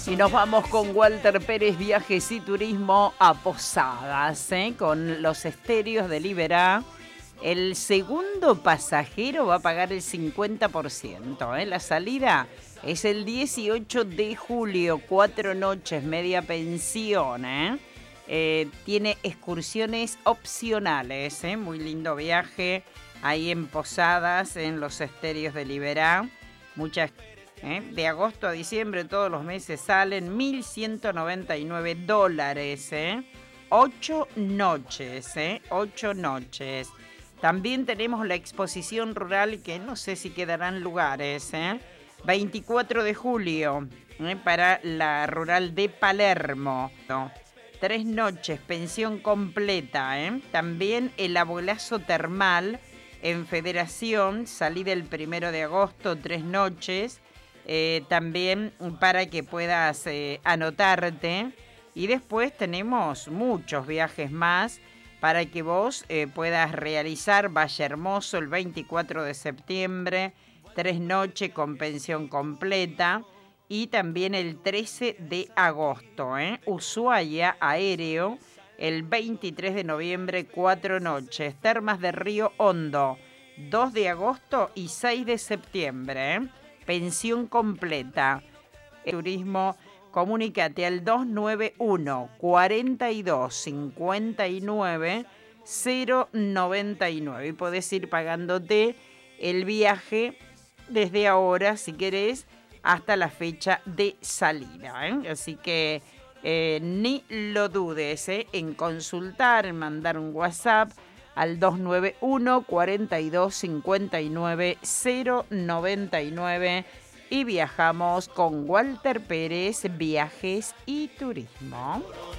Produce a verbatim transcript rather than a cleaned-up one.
Y nos vamos con Walter Pérez, Viajes y Turismo a Posadas, ¿eh? Con los estéreos de Liberá. El segundo pasajero va a pagar el cincuenta por ciento. ¿eh? La salida es el dieciocho de julio, cuatro noches, media pensión. ¿eh? Eh, tiene excursiones opcionales. ¿eh? Muy lindo viaje ahí en Posadas, en los estéreos de Liberá. Muchas ¿Eh? De agosto a diciembre todos los meses salen mil ciento noventa y nueve dólares, ¿eh? Ocho noches, ¿eh? Ocho noches. También tenemos la exposición rural que no sé si quedarán lugares, ¿eh? veinticuatro de julio, ¿eh? Para la rural de Palermo. No. Tres noches, pensión completa, ¿eh? También el abuelazo termal en Federación, salida el primero de agosto, tres noches. Eh, también para que puedas eh, anotarte. Y después tenemos muchos viajes más para que vos eh, puedas realizar. Valle Hermoso el veinticuatro de septiembre, tres noches con pensión completa. Y también el trece de agosto, ¿eh? Ushuaia Aéreo el veintitrés de noviembre, cuatro noches. Termas de Río Hondo, dos de agosto y seis de septiembre, ¿eh? Pensión completa. El turismo, comunícate al dos nueve uno, cuarenta y dos, cincuenta y nueve, cero noventa y nueve. Y podés ir pagándote el viaje desde ahora, si querés, hasta la fecha de salida. ¿eh? Así que eh, ni lo dudes ¿eh? en consultar, en mandar un WhatsApp al dos nueve uno, cuarenta y dos, cincuenta y nueve, cero noventa y nueve y viajamos con Walter Pérez, Viajes y Turismo.